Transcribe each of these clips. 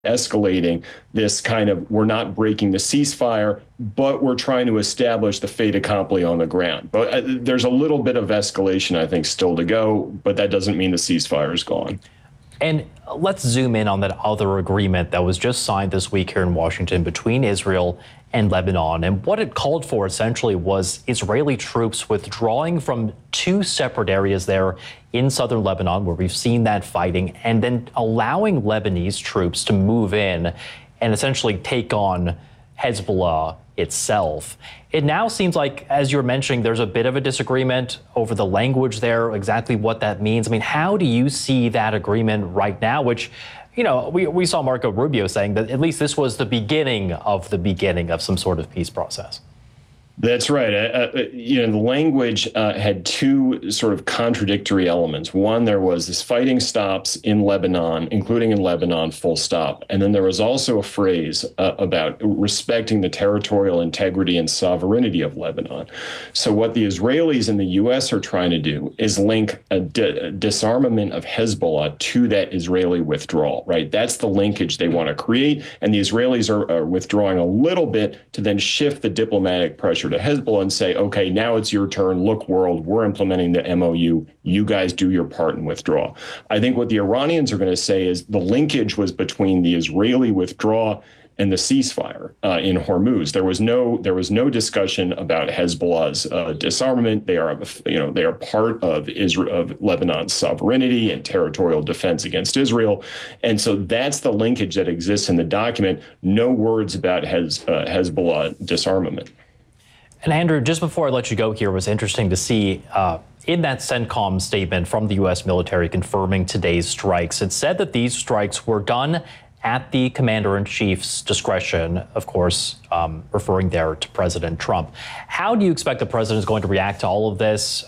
escalating this kind of, we're not breaking the ceasefire, but we're trying to establish the fait accompli on the ground. But there's a little bit of escalation, I think, still to go, but that doesn't mean the ceasefire is gone. And let's zoom in on that other agreement that was just signed this week here in Washington between Israel and Lebanon. And what it called for essentially was Israeli troops withdrawing from two separate areas there in southern Lebanon, where we've seen that fighting, and then allowing Lebanese troops to move in and essentially take on Hezbollah itself. It now seems like, as you're mentioning, there's a bit of a disagreement over the language there, exactly what that means. I mean, how do you see that agreement right now, which, you know, we saw Marco Rubio saying that at least this was the beginning of some sort of peace process? That's right. The language had two sort of contradictory elements. One, there was this fighting stops in Lebanon, including in Lebanon, full stop. And then there was also a phrase about respecting the territorial integrity and sovereignty of Lebanon. So what the Israelis and the U.S. are trying to do is link a disarmament of Hezbollah to that Israeli withdrawal, right? That's the linkage they want to create. And the Israelis are withdrawing a little bit to then shift the diplomatic pressure to Hezbollah and say, okay, now it's your turn. Look, world, we're implementing the MOU. You guys do your part and withdraw. I think what the Iranians are going to say is the linkage was between the Israeli withdrawal and the ceasefire in Hormuz. There was no discussion about Hezbollah's disarmament. They are part of Lebanon's sovereignty and territorial defense against Israel, and so that's the linkage that exists in the document. No words about Hezbollah disarmament. And Andrew, just before I let you go here, it was interesting to see in that CENTCOM statement from the U.S. military confirming today's strikes. It said that these strikes were done at the commander-in-chief's discretion, of course, referring there to President Trump. How do you expect the president is going to react to all of this?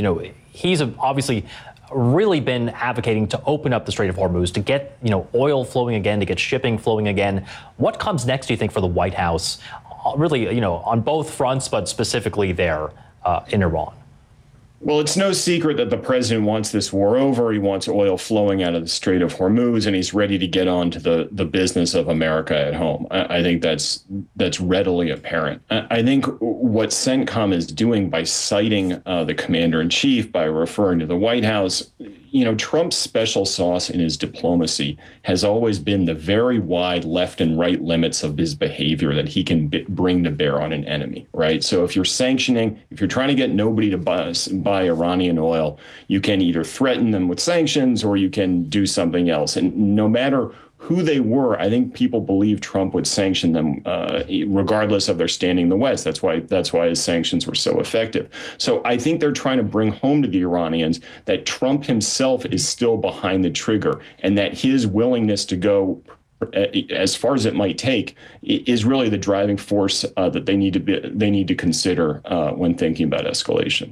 He's obviously really been advocating to open up the Strait of Hormuz, to get oil flowing again, to get shipping flowing again. What comes next, do you think, for the White House? Really, on both fronts, but specifically there in Iran? Well, it's no secret that the president wants this war over. He wants oil flowing out of the Strait of Hormuz, and he's ready to get on to the business of America at home. I think that's readily apparent. I think what CENTCOM is doing by citing the commander-in-chief, by referring to the White House, Trump's special sauce in his diplomacy has always been the very wide left and right limits of his behavior that he can bring to bear on an enemy, right? So if you're trying to get nobody to buy Iranian oil, you can either threaten them with sanctions or you can do something else. And no matter who they were, I think people believe Trump would sanction them regardless of their standing in the West. That's why his sanctions were so effective. So I think they're trying to bring home to the Iranians that Trump himself is still behind the trigger, and that his willingness to go as far as it might take is really the driving force that they need to consider when thinking about escalation.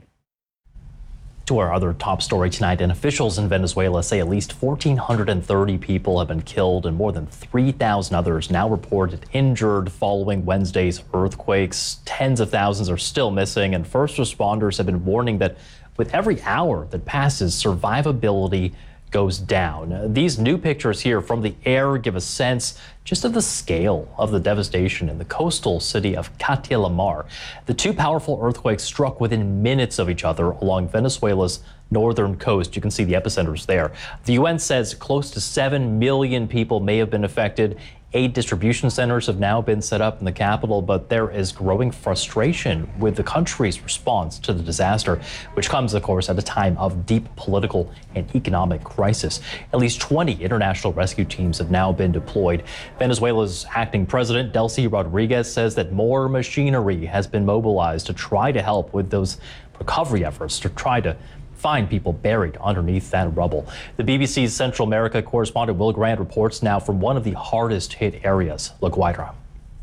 To our other top story tonight, and officials in Venezuela say at least 1,430 people have been killed and more than 3,000 others now reported injured following Wednesday's earthquakes. Tens of thousands are still missing, and first responders have been warning that with every hour that passes, survivability goes down. These new pictures here from the air give a sense just of the scale of the devastation in the coastal city of Catia la Mar. The two powerful earthquakes struck within minutes of each other along Venezuela's northern coast. You can see the epicenters there. The UN says close to 7 million people may have been affected. 8 distribution centers have now been set up in the capital, but there is growing frustration with the country's response to the disaster, which comes, of course, at a time of deep political and economic crisis. At least 20 international rescue teams have now been deployed. Venezuela's acting president, Delcy Rodriguez, says that more machinery has been mobilized to try to help with those recovery efforts, to try to find people buried underneath that rubble. The BBC's Central America correspondent Will Grant reports now from one of the hardest hit areas, La Guaira.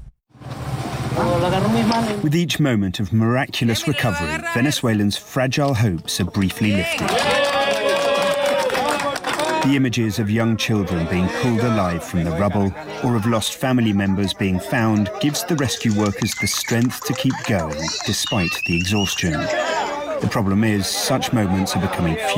With each moment of miraculous recovery, Venezuelans' fragile hopes are briefly lifted. The images of young children being pulled alive from the rubble or of lost family members being found gives the rescue workers the strength to keep going despite the exhaustion. The problem is, such moments are becoming few.